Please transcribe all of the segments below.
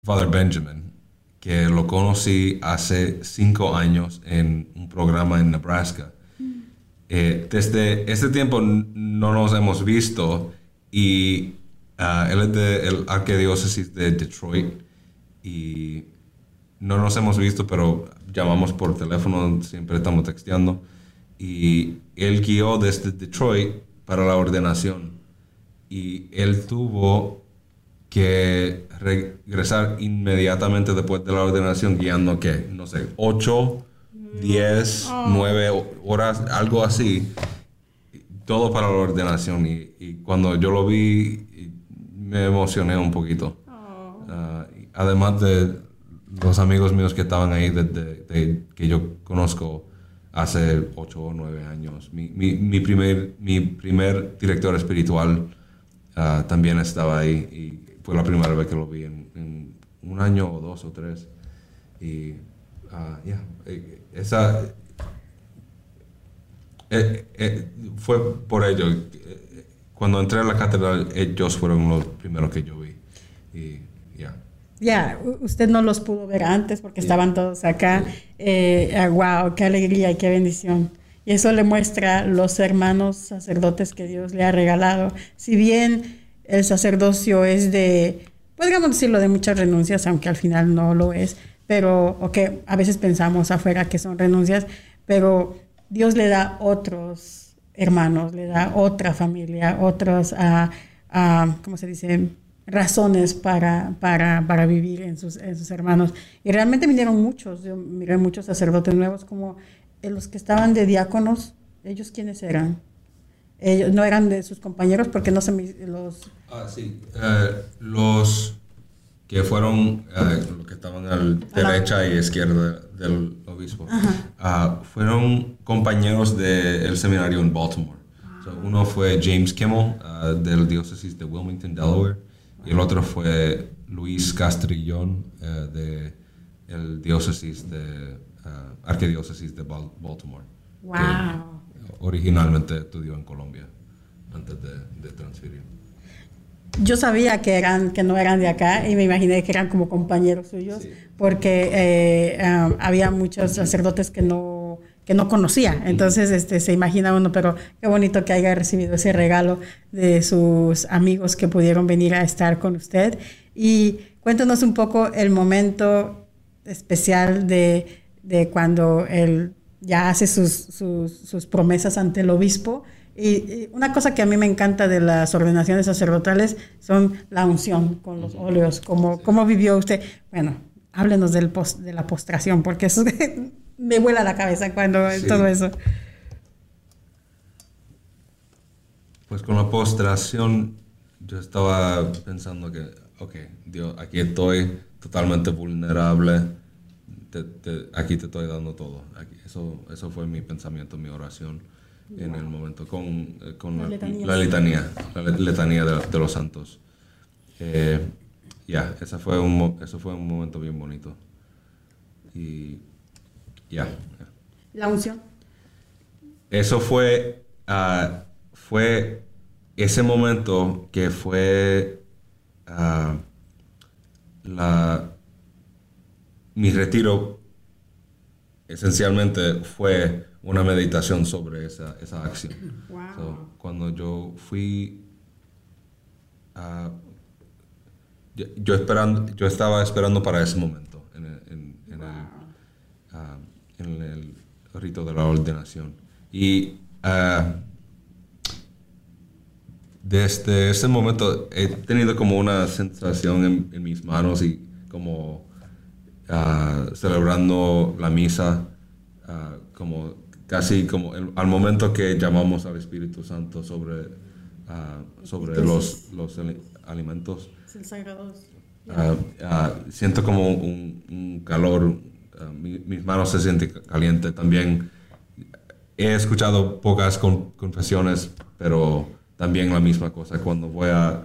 Father Benjamin, que lo conocí hace 5 años en un programa en Nebraska. Desde ese tiempo no nos hemos visto y él es de la arquidiócesis de Detroit y no nos hemos visto, pero llamamos por teléfono, siempre estamos texteando. Y él guió desde Detroit para la ordenación y él tuvo que regresar inmediatamente después de la ordenación guiando, ¿qué? No sé, 8, 10, 9 horas, algo así, todo para la ordenación. Y cuando yo lo vi, me emocioné un poquito. Además de los amigos míos que estaban ahí, que yo conozco hace 8 o 9 años. Mi primer director espiritual también estaba ahí y fue la primera vez que lo vi en un año o 2 o 3. Y esa fue por ello. Cuando entré a la catedral, ellos fueron los primeros que yo vi. Y usted no los pudo ver antes porque estaban todos acá. Wow, qué alegría y qué bendición. Y eso le muestra los hermanos sacerdotes que Dios le ha regalado. Si bien el sacerdocio es podríamos decirlo, de muchas renuncias, aunque al final no lo es, pero a veces pensamos afuera que son renuncias, pero Dios le da otros hermanos, le da otra familia, otros, ¿cómo se dice?, razones para vivir en sus hermanos. Y realmente vinieron muchos, yo miré muchos sacerdotes nuevos, como los que estaban de diáconos. ¿Ellos quiénes eran? Ellos no eran de sus compañeros porque no se los... sí, los que fueron, los que estaban a la derecha y izquierda del obispo, fueron compañeros del seminario en Baltimore. Uno fue James Kimmel, del diócesis de Wilmington, Delaware, y el otro fue Luis Castrillón, de el diócesis de arquidiócesis de Baltimore. Wow. Que originalmente estudió en Colombia antes de transferir. Yo sabía que no eran de acá y me imaginé que eran como compañeros suyos, sí, porque había muchos sacerdotes que no conocía. Entonces se imagina uno, pero qué bonito que haya recibido ese regalo de sus amigos que pudieron venir a estar con usted. Y cuéntanos un poco el momento especial de cuando él ya hace sus promesas ante el obispo. Y una cosa que a mí me encanta de las ordenaciones sacerdotales son la unción con los óleos. ¿Cómo vivió usted? Bueno, háblenos de la postración, porque eso me vuela la cabeza cuando todo eso. Pues con la postración yo estaba pensando que, Dios, aquí estoy totalmente vulnerable, aquí te estoy dando todo. Eso fue mi pensamiento, mi oración en el momento con la letanía de los santos. Eso fue un momento bien bonito. Y la unción. Eso fue ese momento que fue mi retiro. Esencialmente fue una meditación sobre esa acción. Wow. Cuando yo fui, yo estaba esperando para ese momento en el rito de la ordenación. Y desde ese momento he tenido como una sensación en mis manos y como celebrando la misa, como casi como al momento que llamamos al Espíritu Santo sobre los alimentos. Siento como un calor, mis manos se sienten calientes también. He escuchado pocas confesiones, pero también la misma cosa cuando voy a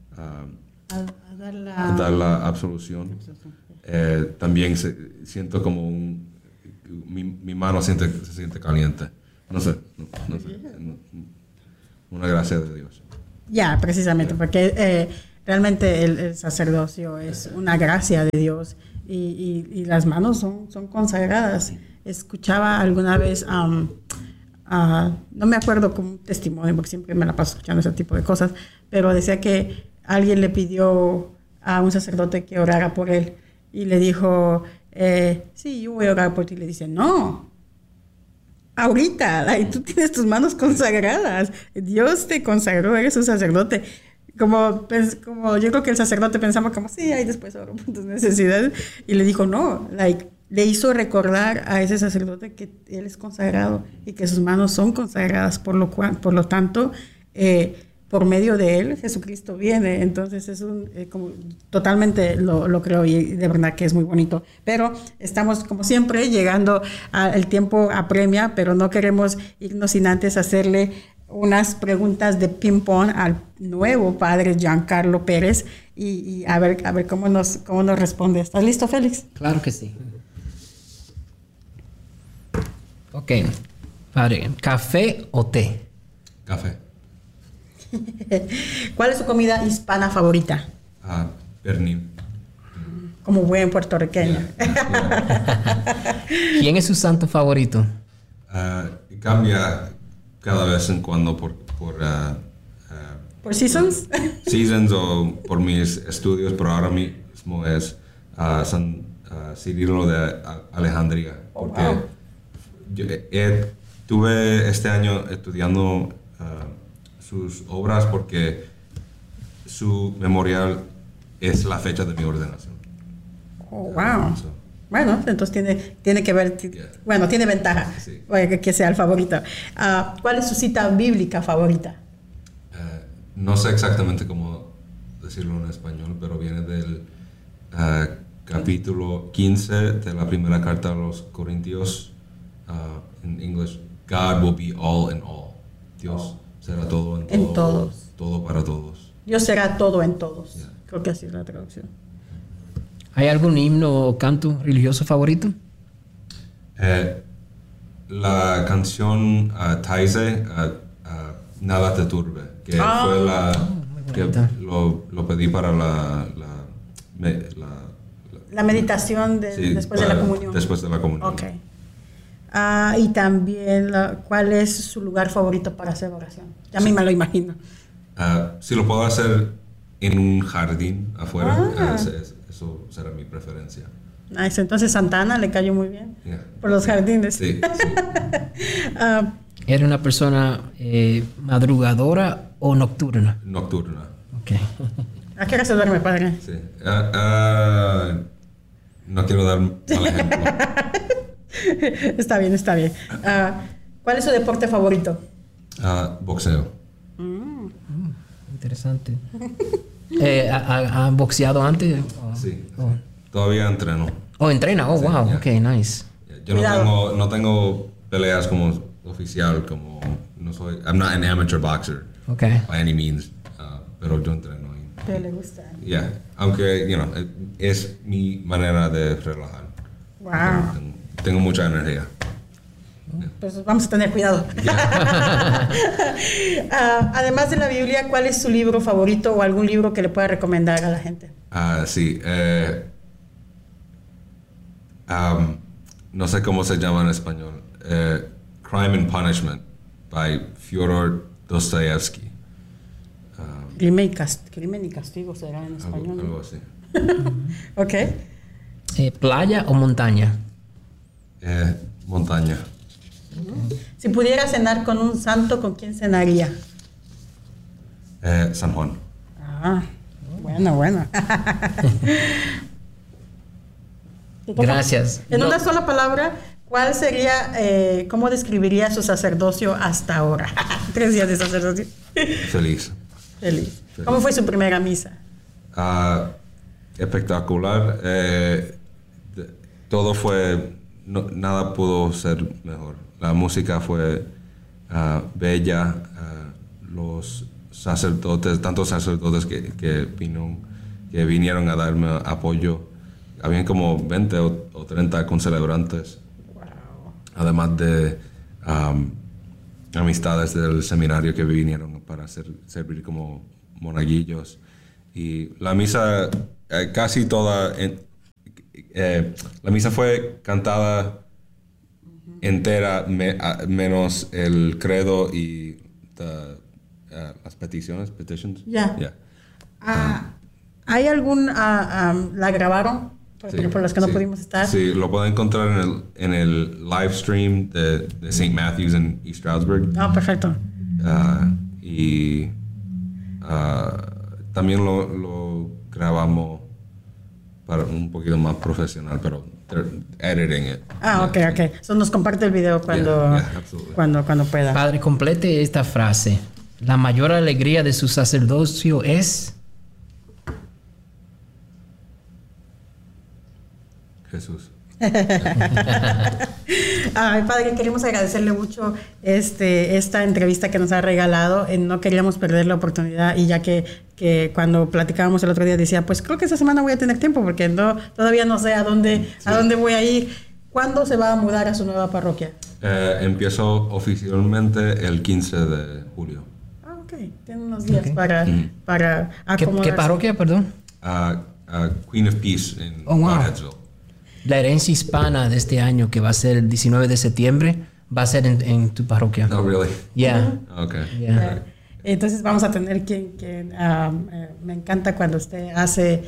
dar la absolución. También siento como mi mano se siente caliente. No sé. Una gracia de Dios. Precisamente, porque realmente el sacerdocio es una gracia de Dios y las manos son consagradas. Escuchaba alguna vez, no me acuerdo como un testimonio, porque siempre me la paso escuchando ese tipo de cosas, pero decía que alguien le pidió a un sacerdote que orara por él y le dijo, sí, yo voy a orar por ti. Y le dice, no, ahorita, tú tienes tus manos consagradas, Dios te consagró, eres un sacerdote. Como yo creo que el sacerdote pensaba como, sí, ahí después oro por tus necesidades. Y le dijo, no, le hizo recordar a ese sacerdote que él es consagrado y que sus manos son consagradas, por lo tanto, por medio de él, Jesucristo viene. Entonces, es como totalmente lo creo y de verdad que es muy bonito. Pero estamos, como siempre, llegando al tiempo apremia, pero no queremos irnos sin antes hacerle unas preguntas de ping-pong al nuevo padre Giancarlo Pérez y a ver cómo nos responde. ¿Estás listo, Félix? Claro que sí. Ok, padre, ¿café o té? Café. ¿Cuál es su comida hispana favorita? Pernil. Como buen puertorriqueño. ¿Quién es su santo favorito? Cambia cada vez en cuando por ¿Por seasons? Seasons o por mis estudios, pero ahora mismo es San Cirilo de Alejandría. Porque wow. yo estuve este año estudiando sus obras porque su memorial es la fecha de mi ordenación. Oh, wow. Bueno, entonces tiene que ver, bueno, tiene ventaja, sí, que sea el favorito. ¿Cuál es su cita bíblica favorita? No sé exactamente cómo decirlo en español, pero viene del capítulo 15 de la primera carta a los Corintios. En inglés, God will be all in all. Dios será todo en todos. En todos. Todo para todos. Dios será todo en todos. Yeah. Creo que así es la traducción. ¿Hay algún himno o canto religioso favorito? La canción Taizé, Nada te turbe, que fue que lo pedí para la meditación después de la comunión. Después de la comunión. Okay. Y también, ¿cuál es su lugar favorito para hacer oración? Ya sí. Me lo imagino. Si lo puedo hacer en un jardín afuera, eso será mi preferencia. Nice. Entonces Santa Ana le cayó muy bien, yeah, por los jardines. Sí. ¿Era una persona madrugadora o nocturna? Nocturna. Okay. ¿A qué hora se duerme, padre? Sí. No quiero dar mal ejemplo. Está bien. ¿Cuál es su deporte favorito? Boxeo. Interesante. ¿Ha boxeado antes? Sí. Todavía entreno. Entrena. Sí, wow. Yeah. Ok, nice. Yo no tengo peleas como oficial, como no soy. I'm not an amateur boxer. Okay. By any means. Pero yo entreno. ¿Te le gusta? Yeah. Aunque, es mi manera de relajar. Wow. Tengo mucha energía. Pues vamos a tener cuidado. Yeah. Además de la Biblia, ¿cuál es su libro favorito o algún libro que le pueda recomendar a la gente? Sí. No sé cómo se llama en español. Crime and Punishment by Fyodor Dostoevsky. Crimen y castigo será en español. Algo así. Ok. ¿Playa o montaña? Montaña. Si pudiera cenar con un santo, ¿con quién cenaría? San Juan. Bueno. Gracias. En una sola palabra, ¿cuál sería, cómo describiría su sacerdocio hasta ahora? 3 días de sacerdocio. Feliz. ¿Cómo fue su primera misa? Espectacular. Todo fue... nada pudo ser mejor. La música fue bella. Los sacerdotes, tantos sacerdotes que vinieron a darme apoyo. Habían como 20 o 30 concelebrantes. Wow. Además de amistades del seminario que vinieron para servir como monaguillos. Y la misa, casi toda, la misa fue cantada entera, menos el credo y las petitions. Ya. Yeah. ¿Hay algún, la grabaron? Por los que no pudimos estar. Sí, lo pueden encontrar en el live stream de St. Matthew's en East Stroudsburg. Perfecto. Y también lo grabamos para un poquito más profesional, pero editing it. Ok. So nos comparte el video cuando pueda. Padre, complete esta frase. La mayor alegría de su sacerdocio es... Jesús. Padre, queremos agradecerle mucho esta entrevista que nos ha regalado. No queríamos perder la oportunidad, y ya que cuando platicábamos el otro día decía, pues creo que esta semana voy a tener tiempo porque todavía no sé a dónde voy a ir. ¿Cuándo se va a mudar a su nueva parroquia? Empiezo oficialmente el 15 de julio. Ok. Tiene unos días para acomodarse. ¿Qué parroquia, perdón? Queen of Peace en Godheadsville. La herencia hispana de este año, que va a ser el 19 de septiembre, va a ser en tu parroquia. Oh, really? Yeah. Okay. Yeah. Entonces vamos a tener me encanta cuando usted hace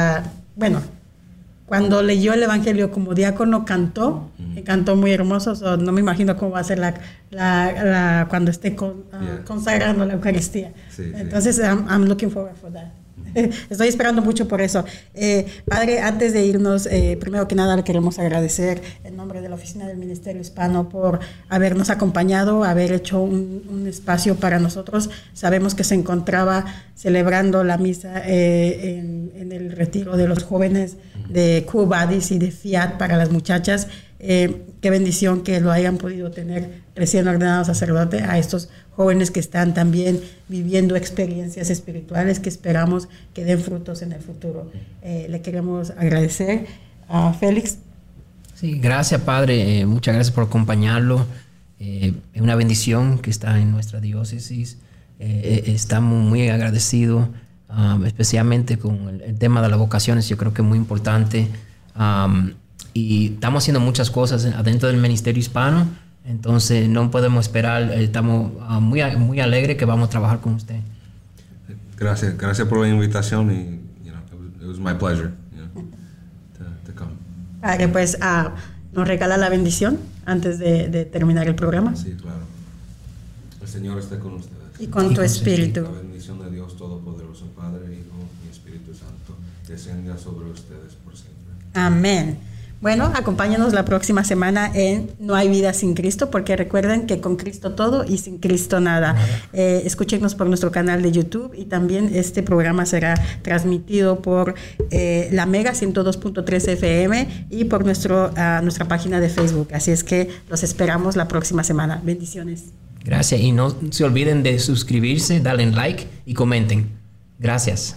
cuando leyó el Evangelio como diácono cantó muy hermoso. No me imagino cómo va a ser cuando esté consagrando la Eucaristía. Sí, entonces I'm looking forward for that. Estoy esperando mucho por eso. Padre, antes de irnos, primero que nada le queremos agradecer en nombre de la Oficina del Ministerio Hispano por habernos acompañado, haber hecho un espacio para nosotros. Sabemos que se encontraba celebrando la misa en el retiro de los jóvenes de Cool Bodies y de Fiat para las muchachas. Qué bendición que lo hayan podido tener recién ordenado sacerdote, a estos jóvenes que están también viviendo experiencias espirituales que esperamos que den frutos en el futuro. Le queremos agradecer a Félix. Sí, gracias, Padre. Muchas gracias por acompañarlo. Es una bendición que está en nuestra diócesis. Estamos muy agradecidos, especialmente con el tema de las vocaciones. Yo creo que es muy importante. Y estamos haciendo muchas cosas adentro del Ministerio Hispano. Entonces no podemos esperar. Estamos muy alegres que vamos a trabajar con usted. Gracias por la invitación, y it was my pleasure to come. Que pues nos regala la bendición antes de terminar el programa. Sí, claro. El Señor esté con ustedes. Y con tu espíritu. La bendición de Dios Todopoderoso, Padre, Hijo y Espíritu Santo, descienda sobre ustedes por siempre. Amén. Bueno, acompáñanos la próxima semana en No hay vida sin Cristo, porque recuerden que con Cristo todo y sin Cristo nada. Escúchenos por nuestro canal de YouTube, y también este programa será transmitido por la Mega 102.3 FM y por nuestra página de Facebook. Así es que los esperamos la próxima semana. Bendiciones. Gracias, y no se olviden de suscribirse, darle like y comenten. Gracias.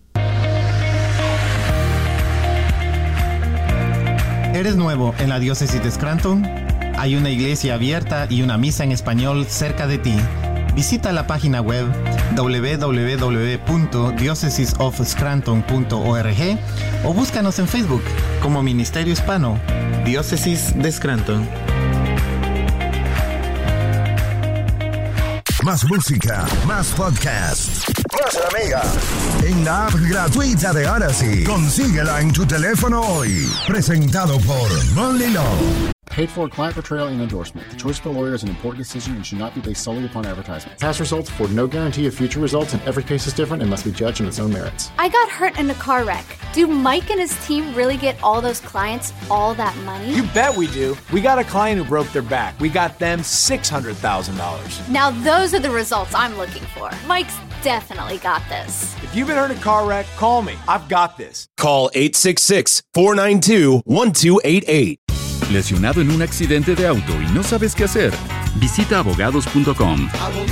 ¿Eres nuevo en la diócesis de Scranton? Hay una iglesia abierta y una misa en español cerca de ti. Visita la página web www.diocesesofscranton.org o búscanos en Facebook como Ministerio Hispano, Diócesis de Scranton. Más música, más podcast, más la Mega. En la app gratuita de Odyssey. Consíguela en tu teléfono hoy. Presentado por Only Law. Paid for client portrayal and endorsement. The choice of a lawyer is an important decision and should not be based solely upon advertisement. Past results afford no guarantee of future results, and every case is different and must be judged on its own merits. I got hurt in a car wreck. Do Mike and his team really get all those clients all that money? You bet we do. We got a client who broke their back. We got them $600,000. Now those are the results I'm looking for. Mike's definitely got this. If you've been hurt in a car wreck, call me. I've got this. Call 866-492-1288. ¿Lesionado en un accidente de auto y no sabes qué hacer? Visita abogados.com. Abogados.com.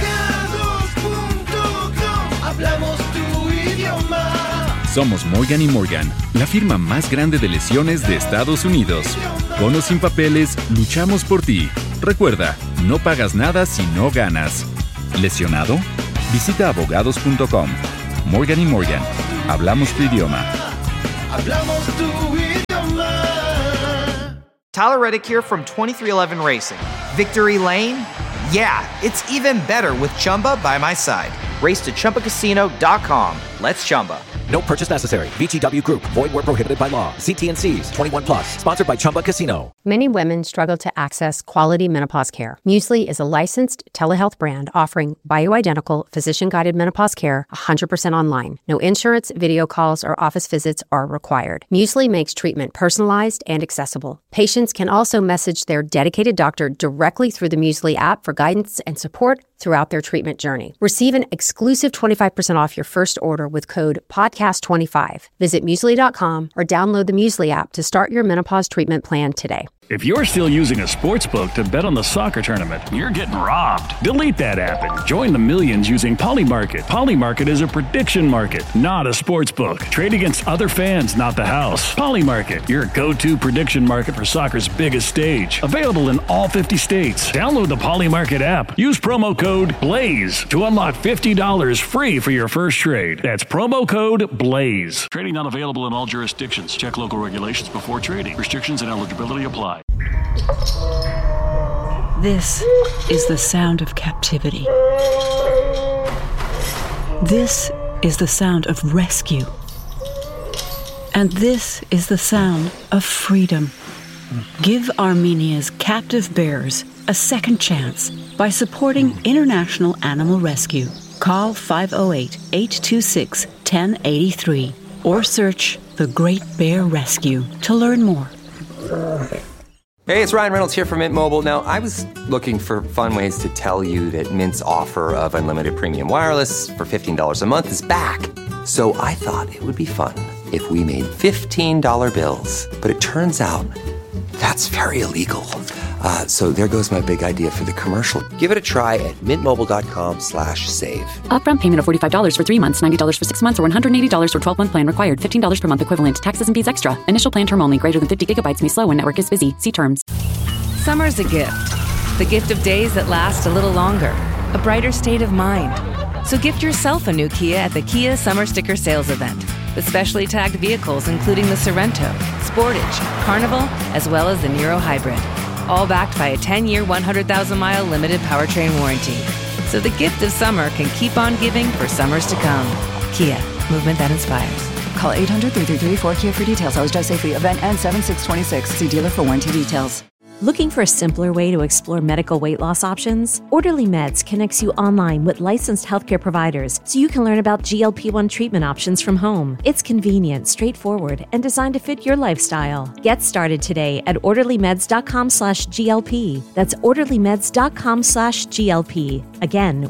Hablamos tu idioma. Somos Morgan & Morgan, la firma más grande de lesiones de Estados Unidos. Con o sin papeles, luchamos por ti. Recuerda, no pagas nada si no ganas. ¿Lesionado? Visita abogados.com. Morgan & Morgan. Hablamos tu idioma. Hablamos tu idioma. Tyler Reddick here from 2311 Racing. Victory Lane? Yeah, it's even better with Chumba by my side. Race to ChumbaCasino.com. Let's Chumba. No purchase necessary. VGW Group. Void where prohibited by law. See T&Cs. 21 plus. Sponsored by Chumba Casino. Many women struggle to access quality menopause care. Muesli is a licensed telehealth brand offering bioidentical, physician-guided menopause care 100% online. No insurance, video calls, or office visits are required. Muesli makes treatment personalized and accessible. Patients can also message their dedicated doctor directly through the Muesli app for guidance and support throughout their treatment journey. Receive an exclusive 25% off your first order with code PODCAST25. Visit Muesli.com or download the Muesli app to start your menopause treatment plan today. If you're still using a sports book to bet on the soccer tournament, you're getting robbed. Delete that app and join the millions using Polymarket. Polymarket is a prediction market, not a sports book. Trade against other fans, not the house. Polymarket, your go-to prediction market for soccer's biggest stage. Available in all 50 states. Download the Polymarket app. Use promo code BLAZE to unlock $50 free for your first trade. That's promo code BLAZE. Trading not available in all jurisdictions. Check local regulations before trading. Restrictions and eligibility apply. This is the sound of captivity. This is the sound of rescue. And this is the sound of freedom. Give Armenia's captive bears a second chance by supporting International Animal Rescue. Call 508-826-1083 or search The Great Bear Rescue to learn more. Hey, it's Ryan Reynolds here from Mint Mobile. Now, I was looking for fun ways to tell you that Mint's offer of unlimited premium wireless for $15 a month is back. So I thought it would be fun if we made $15 bills. But it turns out that's very illegal. So there goes my big idea for the commercial. Give it a try at mintmobile.com/save. Upfront payment of $45 for 3 months, $90 for 6 months, or $180 for 12-month plan required. $15 per month equivalent. Taxes and fees extra. Initial plan term only. Greater than 50 gigabytes may slow when network is busy. See terms. Summer's a gift. The gift of days that last a little longer. A brighter state of mind. So gift yourself a new Kia at the Kia Summer Sticker Sales Event. With specially tagged vehicles including the Sorrento, Sportage, Carnival, as well as the Niro Hybrid. All backed by a 10-year, 100,000-mile limited powertrain warranty. So the gift of summer can keep on giving for summers to come. Kia, movement that inspires. Call 800-333-4KIA for details. Always drive safely. Event ends 7/6/26. See dealer for warranty details. Looking for a simpler way to explore medical weight loss options? Orderly Meds connects you online with licensed healthcare providers so you can learn about GLP-1 treatment options from home. It's convenient, straightforward, and designed to fit your lifestyle. Get started today at orderlymeds.com/GLP. That's orderlymeds.com/GLP. Again,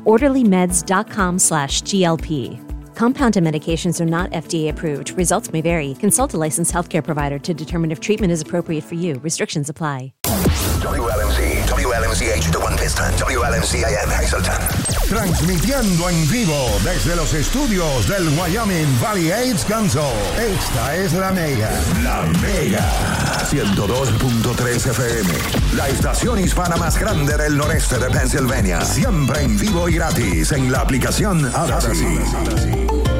orderlymeds.com/GLP. Compounded medications are not FDA approved. Results may vary. Consult a licensed healthcare provider to determine if treatment is appropriate for you. Restrictions apply. WLMC, WLMCH de One Piston, WLMCAM Hazleton. Transmitiendo en vivo desde los estudios del Wyoming Valley AIDS Council. Esta es La Mega. La Mega. 102.3 FM. La estación hispana más grande del noreste de Pennsylvania. Siempre en vivo y gratis en la aplicación Odyssey.